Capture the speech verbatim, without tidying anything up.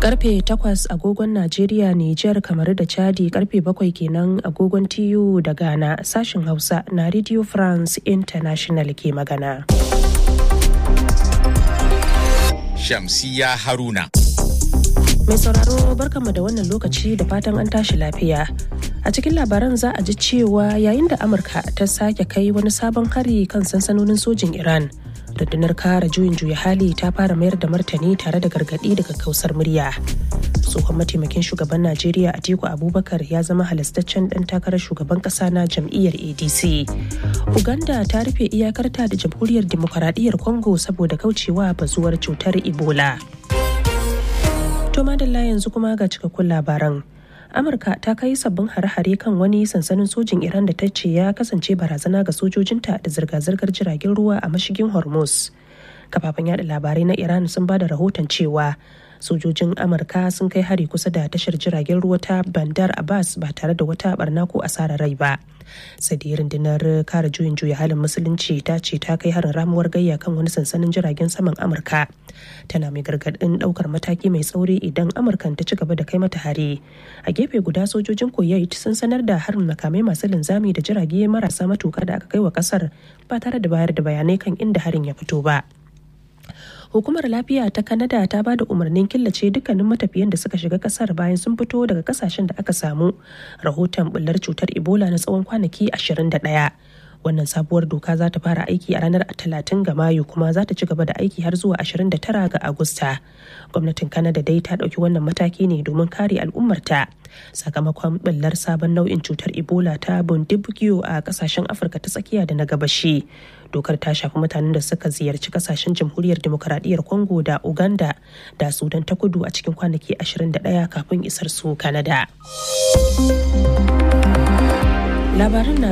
Karfe takwas agogon Najeriya, Nijar, kamar da Chadi, karfe bakwai kenan agogon T U da Ghana. Sashen Hausa na Radio France International ke magana. Shamsiya Haruna. Mai sauraro barkanmu da wannan lokaci da fatan an tashi lafiya. A cikin labaran za a ji cewa yayin da Amurka ta sake kai wani sabon hari kan sansanonin sojin Iran, rundunar kare juyin juya hali ta fara mayar da martani tare da gargaɗi daga kausar murya. Tsohon mataimakin shugaban Najeriya Atiku Abubakar ya zama halastaccen ɗan takarar shugaban ƙasa na jam'iyyar A D C. Uganda ta rufe iyakarta da jamhuriyar Dimokuraɗiyyar Congo saboda kaucewa bazuwar cutar Ebola. To madalla yanzu kuma ga cikakkun labaran. Amurka ta kai sabbin hare-hare kan wani sansanin sojin Iran da ta ce ya kasance barazana ga sojojinta da zirga-zirgar jiragen ruwa a mashigin Hormuz. Kafafen yada labarai na Iran sun ba da rahoton cewa sojojin Amurka sun kai hari kusa da tashar jiragen ruwa ta Bandar Abbas ba tare da wata barna ko asarar rai ba. Sai dai rundunar kare juyin juya halin musulunci ta ce ta kai harin ramuwar gayya kan wani sansanin jiragen saman Amurka. Tana mai gargadin daukar mataki mai tsauri idan Amurkan ta ci gaba da kai mata hare. A gefe guda sojojin Kuwait sun sanar da harin makamai masu linzami da jirage marasa matuka da aka kai wa kasar ba tare da bayar da bayanai kan inda harin ya fito ba. Hukumar lafiya ta Canada ta ba da umarnin killace dukkanin matafiyan da suka shiga kasar bayan sun fito daga kasashen da aka samu rahoton bullar cutar Ebola na tsawon kwanaki ashirin da ɗaya. Wannan sabuwar doka za ta fara aiki a ranar talatin ga Mayu kuma za ta ci gaba da aiki har zuwa ashirin da tara ga Agusta. Gwamnatin Canada dai ta ɗauki wannan mataki ne domin kare al'ummarta sakamakon bullar sabon nau'in cutar Ebola ta Bundibugyo a kasashen Afirka ta tsakiya da na gabashi. Dokar ta shafi mutanen da suka ziyarci kasashen jamhuriyar Dimokuraɗiyyar Congo da Uganda da Sudan ta kudu a cikin kwanaki ashirin da ɗaya kafin isar su Canada. Labaran